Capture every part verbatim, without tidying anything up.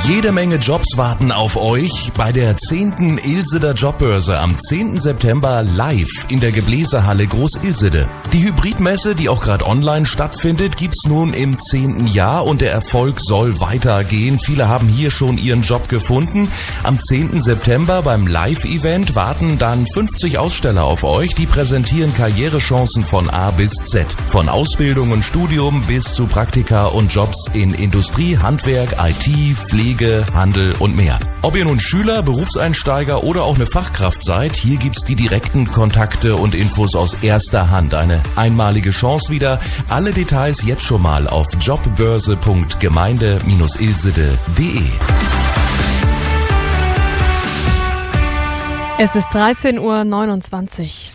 Jede Menge Jobs warten auf euch bei der zehnten Ilseder Jobbörse am zehnten September live in der Gebläsehalle Groß-Ilsede. Die Hybridmesse, die auch gerade online stattfindet, gibt's nun im zehnten Jahr und der Erfolg soll weitergehen. Viele haben hier schon ihren Job gefunden. Am zehnten September beim Live-Event warten dann fünfzig Aussteller auf euch. Die präsentieren Karrierechancen von A bis Z. Von Ausbildung und Studium bis zu Praktika und Jobs in Industrie, Handwerk, I T, Pflege, Handel und mehr. Ob ihr nun Schüler, Berufseinsteiger oder auch eine Fachkraft seid, hier gibt's die direkten Kontakte und Infos aus erster Hand. Eine einmalige Chance wieder. Alle Details jetzt schon mal auf jobbörse punkt gemeinde Bindestrich ilsede punkt de. Es ist dreizehn Uhr neunundzwanzig.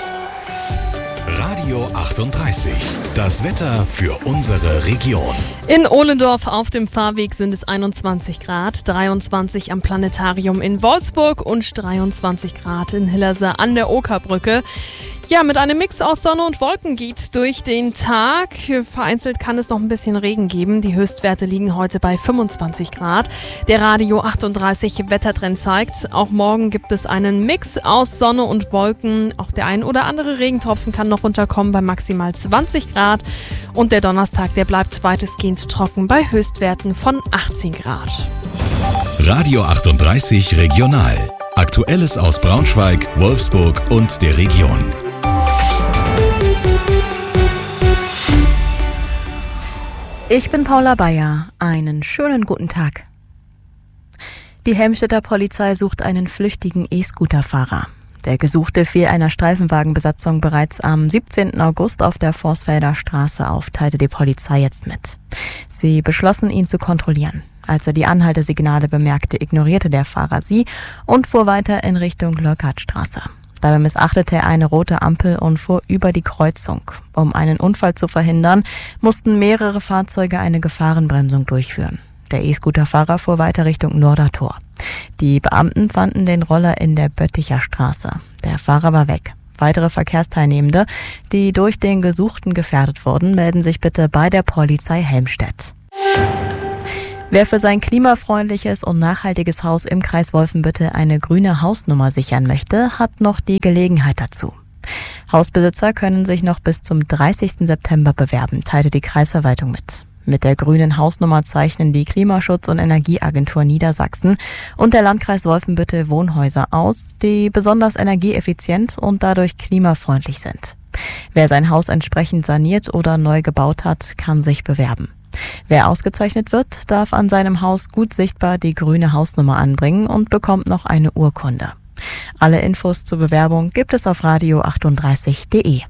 Radio achtunddreißig. Das Wetter für unsere Region. In Ohlendorf auf dem Fahrweg sind es einundzwanzig Grad, dreiundzwanzig am Planetarium in Wolfsburg und dreiundzwanzig Grad in Hillerse an der Okerbrücke. Ja, mit einem Mix aus Sonne und Wolken geht's durch den Tag. Vereinzelt kann es noch ein bisschen Regen geben. Die Höchstwerte liegen heute bei fünfundzwanzig Grad. Der Radio achtunddreißig Wettertrend zeigt, auch morgen gibt es einen Mix aus Sonne und Wolken. Auch der ein oder andere Regentropfen kann noch runterkommen bei maximal zwanzig Grad. Und der Donnerstag, der bleibt weitestgehend trocken bei Höchstwerten von achtzehn Grad. Radio achtunddreißig Regional. Aktuelles aus Braunschweig, Wolfsburg und der Region. Ich bin Paula Bayer. Einen schönen guten Tag. Die Helmstedter Polizei sucht einen flüchtigen E-Scooter-Fahrer. Der Gesuchte fiel einer Streifenwagenbesatzung bereits am siebzehnten August auf der Vorsfelder Straße auf, teilte die Polizei jetzt mit. Sie beschlossen, ihn zu kontrollieren. Als er die Anhaltesignale bemerkte, ignorierte der Fahrer sie und fuhr weiter in Richtung Lörkertstraße. Dabei missachtete er eine rote Ampel und fuhr über die Kreuzung. Um einen Unfall zu verhindern, mussten mehrere Fahrzeuge eine Gefahrenbremsung durchführen. Der E-Scooter-Fahrer fuhr weiter Richtung Nordertor. Die Beamten fanden den Roller in der Bötticher Straße. Der Fahrer war weg. Weitere Verkehrsteilnehmende, die durch den Gesuchten gefährdet wurden, melden sich bitte bei der Polizei Helmstedt. Wer für sein klimafreundliches und nachhaltiges Haus im Kreis Wolfenbüttel eine grüne Hausnummer sichern möchte, hat noch die Gelegenheit dazu. Hausbesitzer können sich noch bis zum dreißigsten September bewerben, teilte die Kreisverwaltung mit. Mit der grünen Hausnummer zeichnen die Klimaschutz- und Energieagentur Niedersachsen und der Landkreis Wolfenbüttel Wohnhäuser aus, die besonders energieeffizient und dadurch klimafreundlich sind. Wer sein Haus entsprechend saniert oder neu gebaut hat, kann sich bewerben. Wer ausgezeichnet wird, darf an seinem Haus gut sichtbar die grüne Hausnummer anbringen und bekommt noch eine Urkunde. Alle Infos zur Bewerbung gibt es auf radio achtunddreißig punkt de.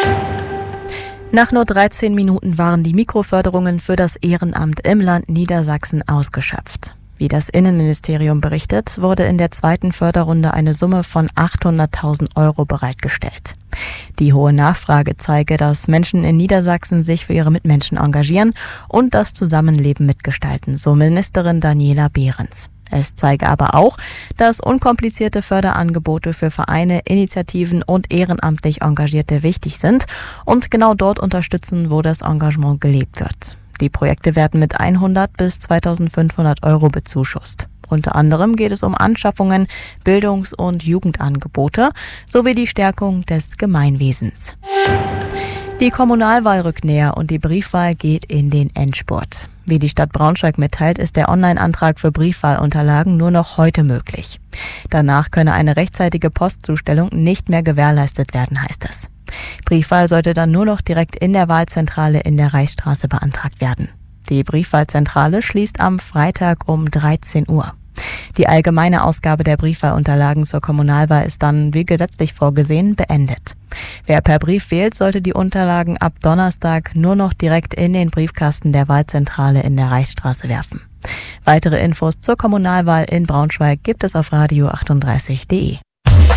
Nach nur dreizehn Minuten waren die Mikroförderungen für das Ehrenamt im Land Niedersachsen ausgeschöpft. Wie das Innenministerium berichtet, wurde in der zweiten Förderrunde eine Summe von achthunderttausend Euro bereitgestellt. Die hohe Nachfrage zeige, dass Menschen in Niedersachsen sich für ihre Mitmenschen engagieren und das Zusammenleben mitgestalten, so Ministerin Daniela Behrens. Es zeige aber auch, dass unkomplizierte Förderangebote für Vereine, Initiativen und ehrenamtlich Engagierte wichtig sind und genau dort unterstützen, wo das Engagement gelebt wird. Die Projekte werden mit hundert bis zweitausendfünfhundert Euro bezuschusst. Unter anderem geht es um Anschaffungen, Bildungs- und Jugendangebote sowie die Stärkung des Gemeinwesens. Die Kommunalwahl rückt näher und die Briefwahl geht in den Endspurt. Wie die Stadt Braunschweig mitteilt, ist der Online-Antrag für Briefwahlunterlagen nur noch heute möglich. Danach könne eine rechtzeitige Postzustellung nicht mehr gewährleistet werden, heißt es. Briefwahl sollte dann nur noch direkt in der Wahlzentrale in der Reichsstraße beantragt werden. Die Briefwahlzentrale schließt am Freitag um dreizehn Uhr. Die allgemeine Ausgabe der Briefwahlunterlagen zur Kommunalwahl ist dann, wie gesetzlich vorgesehen, beendet. Wer per Brief wählt, sollte die Unterlagen ab Donnerstag nur noch direkt in den Briefkasten der Wahlzentrale in der Reichsstraße werfen. Weitere Infos zur Kommunalwahl in Braunschweig gibt es auf radio achtunddreißig punkt de.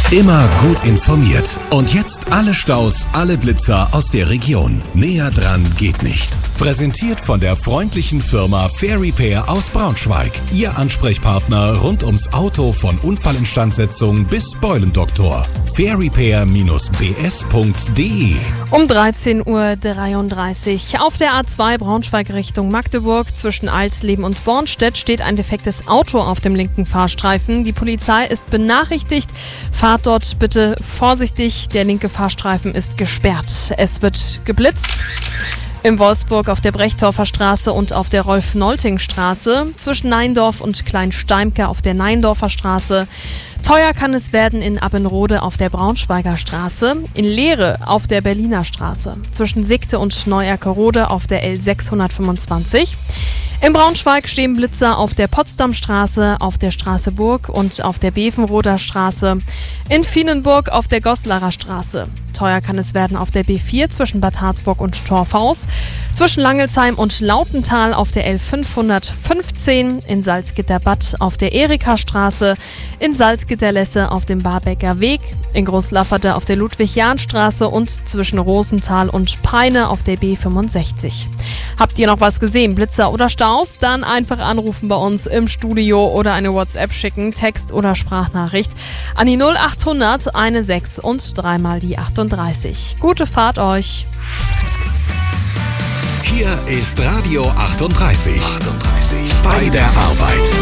Immer gut informiert. Und jetzt alle Staus, alle Blitzer aus der Region. Näher dran geht nicht. Präsentiert von der freundlichen Firma Fair Repair aus Braunschweig. Ihr Ansprechpartner rund ums Auto von Unfallinstandsetzung bis Beulendoktor. fair repair Bindestrich b s punkt d e. Um dreizehn Uhr dreiunddreißig auf der A zwei Braunschweig Richtung Magdeburg zwischen Alsleben und Bornstedt steht ein defektes Auto auf dem linken Fahrstreifen. Die Polizei ist benachrichtigt. Fahrt dort bitte vorsichtig. Der linke Fahrstreifen ist gesperrt. Es wird geblitzt. In Wolfsburg auf der Brechtorfer Straße und auf der Rolf-Nolting-Straße, zwischen Neindorf und Kleinsteimke auf der Neindorfer Straße. Teuer kann es werden in Abbenrode auf der Braunschweiger Straße, in Leere auf der Berliner Straße, zwischen Sigte und Neuerkerode auf der L sechshundertfünfundzwanzig. In Braunschweig stehen Blitzer auf der Potsdamstraße, auf der Straße Burg und auf der Bevenroder Straße. In Vienenburg auf der Goslarer Straße. Teuer kann es werden auf der B vier zwischen Bad Harzburg und Torfhaus. Zwischen Langelsheim und Lautental auf der L fünfhundertfünfzehn. In Salzgitterbad auf der Erika-Straße. In Salzgitterlesse auf dem Barbecker Weg. In Großlafferte auf der Ludwig-Jahn-Straße und zwischen Rosenthal und Peine auf der B fünfundsechzig. Habt ihr noch was gesehen? Blitzer oder Staus? Dann einfach anrufen bei uns im Studio oder eine WhatsApp schicken, Text- oder Sprachnachricht an die null achthundert sechzehn und dreimal die achtunddreißig. Gute Fahrt euch! Hier ist Radio achtunddreißig. achtunddreißig. Bei der Arbeit.